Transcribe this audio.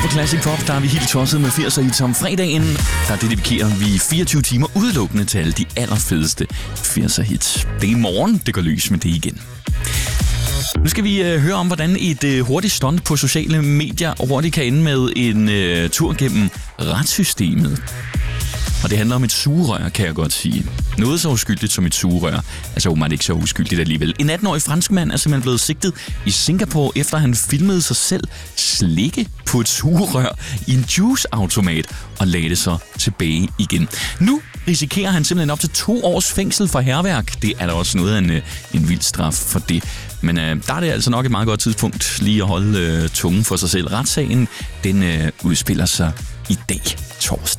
på Classic Pop, der er vi helt tosset med 80'er hits om fredagen. Der dedikerer vi 24 timer udelukkende til alle de allerfedeste 80'er hits. Det er i morgen, det går løs med det igen. Nu skal vi høre om, hvordan et hurtigt stunt på sociale medier hurtigt kan ende med en tur gennem retssystemet. Og det handler om et sugerør, kan jeg godt sige. Noget så uskyldigt som et sugerør. Altså åbenbart ikke så uskyldigt alligevel. En 18-årig franskmand er simpelthen blevet sigtet i Singapore, efter han filmede sig selv slikke på et sugerør i en juiceautomat og lagde det så tilbage igen. Nu risikerer han simpelthen op til 2 års fængsel for hærværk. Det er da også noget af en vild straf for det. Men der er det altså nok et meget godt tidspunkt lige at holde tungen for sig selv. Retssagen, den udspiller sig i dag, torsdag.